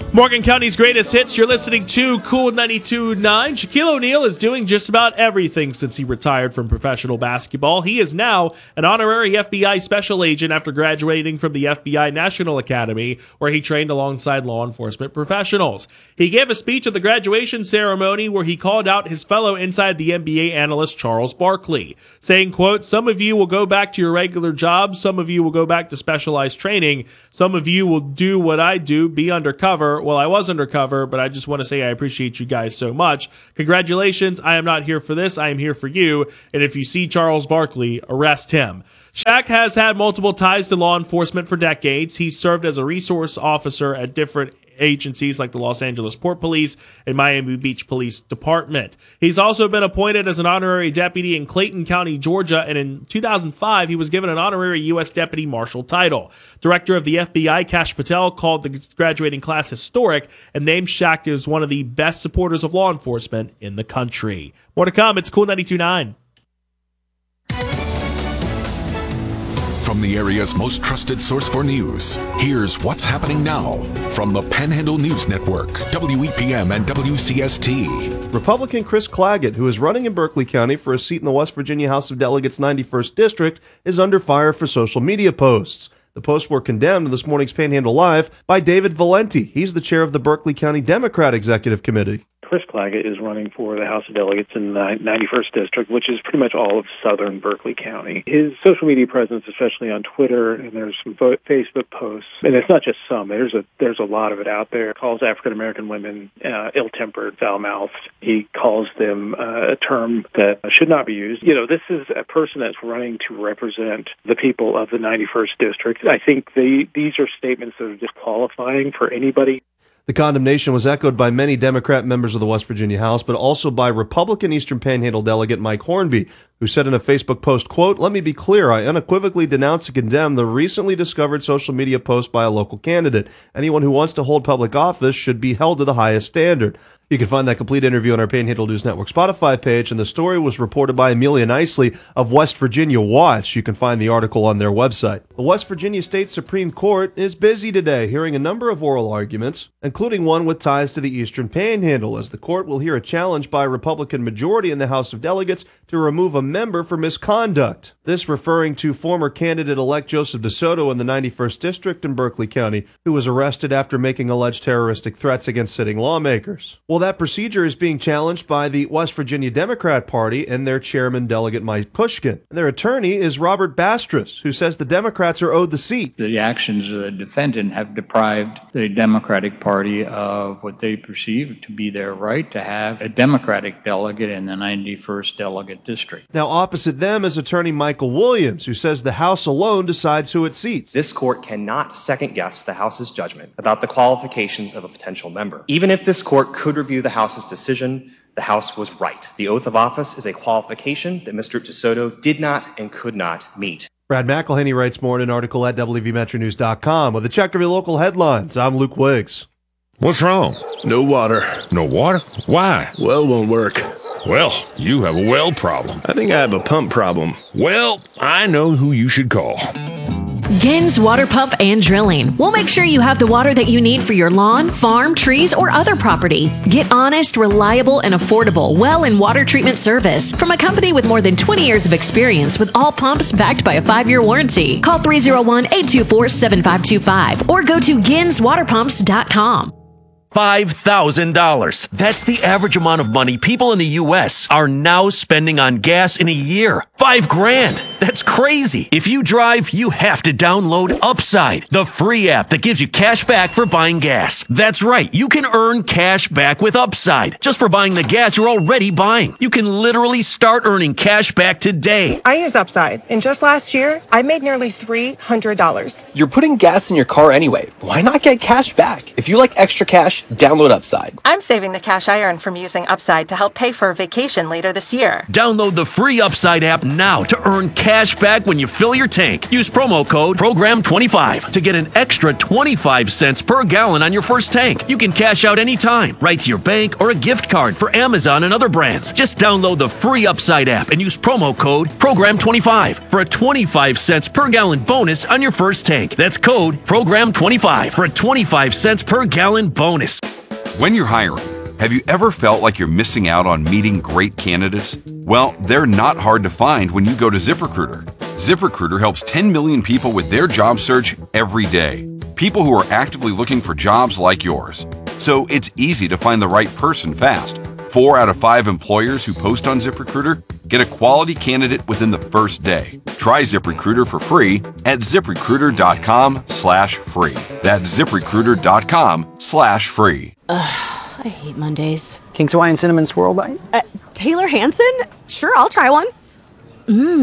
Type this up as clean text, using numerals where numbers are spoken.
Morgan County's greatest hits. You're listening to Cool 92.9. Shaquille O'Neal is doing just about everything since he retired from professional basketball. He is now an honorary FBI special agent after graduating from the FBI National Academy, where he trained alongside law enforcement professionals. He gave a speech at the graduation ceremony where he called out his fellow Inside the NBA analyst Charles Barkley, saying, quote, "Some of you will go back to your regular jobs. Some of you will go back to specialized training. Some of you will do what I do, be undercover. Well, I was undercover, but I just want to say I appreciate you guys so much. Congratulations. I am not here for this. I am here for you. And if you see Charles Barkley, arrest him." Shaq has had multiple ties to law enforcement for decades. He's served as a resource officer at different agencies like the Los Angeles Port Police and Miami Beach Police Department. He's also been appointed as an honorary deputy in Clayton County, Georgia, and in 2005, he was given an honorary U.S. Deputy Marshal title. Director of the FBI, Kash Patel, called the graduating class historic and named Shaq as one of the best supporters of law enforcement in the country. More to come. It's Cool 92.9. From the area's most trusted source for news, here's what's happening now from the Panhandle News Network, WEPM and WCST. Republican Chris Claggett, who is running in Berkeley County for a seat in the West Virginia House of Delegates 91st District, is under fire for social media posts. The posts were condemned in this morning's Panhandle Live by David Valenti. He's the chair of the Berkeley County Democrat Executive Committee. Chris Claggett is running for the House of Delegates in the 91st District, which is pretty much all of southern Berkeley County. His social media presence, especially on Twitter, and there's some Facebook posts, and it's not just some, there's a lot of it out there, calls African-American women ill-tempered, foul-mouthed. He calls them a term that should not be used. You know, this is a person that's running to represent the people of the 91st District. I think these are statements that are disqualifying for anybody. The condemnation was echoed by many Democrat members of the West Virginia House, but also by Republican Eastern Panhandle delegate Mike Hornby, who said in a Facebook post, quote, "Let me be clear, I unequivocally denounce and condemn the recently discovered social media post by a local candidate. Anyone who wants to hold public office should be held to the highest standard." You can find that complete interview on our Panhandle News Network Spotify page, and the story was reported by Amelia Nicely of West Virginia Watch. You can find the article on their website. The West Virginia State Supreme Court is busy today, hearing a number of oral arguments, including one with ties to the Eastern Panhandle, as the court will hear a challenge by a Republican majority in the House of Delegates to remove a member for misconduct. This referring to former candidate-elect Joseph DeSoto in the 91st District in Berkeley County, who was arrested after making alleged terroristic threats against sitting lawmakers. Well, that procedure is being challenged by the West Virginia Democrat Party and their chairman, Delegate Mike Pushkin. And their attorney is Robert Bastris, who says the Democrats are owed the seat. The actions of the defendant have deprived the Democratic Party of what they perceive to be their right to have a Democratic delegate in the 91st Delegate District. Now, opposite them is attorney Michael Williams, who says the House alone decides who it seats. This court cannot second-guess the House's judgment about the qualifications of a potential member. Even if this court could review the House's decision, the House was right. The oath of office is a qualification that Mr. DeSoto did not and could not meet. Brad McElhaney writes more in an article at WVMetroNews.com. With a check of your local headlines, I'm Luke Wiggs. What's wrong? No water. No water? Why? Well won't work. Well, you have a well problem. I think I have a pump problem. Well, I know who you should call. Gins Water Pump and Drilling. We'll make sure you have the water that you need for your lawn, farm, trees, or other property. Get honest, reliable, and affordable well and water treatment service from a company with more than 20 years of experience with all pumps backed by a 5-year warranty. Call 301-824-7525 or go to ginswaterpumps.com. $5,000. That's the average amount of money people in the U.S. are now spending on gas in a year. $5,000. That's crazy. If you drive, you have to download Upside, the free app that gives you cash back for buying gas. That's right. You can earn cash back with Upside just for buying the gas you're already buying. You can literally start earning cash back today. I use Upside, and just last year, I made nearly $300. You're putting gas in your car anyway. Why not get cash back? If you like extra cash, download Upside. I'm saving the cash I earn from using Upside to help pay for a vacation later this year. Download the free Upside app now to earn cash cash back when you fill your tank. Use promo code PROGRAM25 to get an extra 25 cents per gallon on your first tank. You can cash out anytime, right to your bank or a gift card for Amazon and other brands. Just download the free Upside app and use promo code PROGRAM25 for a 25 cents per gallon bonus on your first tank. That's code PROGRAM25 for a 25 cents per gallon bonus. When you're hiring, have you ever felt like you're missing out on meeting great candidates? Well, they're not hard to find when you go to ZipRecruiter. ZipRecruiter helps 10 million people with their job search every day. People who are actively looking for jobs like yours. So it's easy to find the right person fast. 4 out of 5 employers who post on ZipRecruiter get a quality candidate within the first day. Try ZipRecruiter for free at ZipRecruiter.com/free. That's ZipRecruiter.com/free. I hate Mondays. King's Hawaiian Cinnamon Swirl Bite? Taylor Hanson? Sure, I'll try one.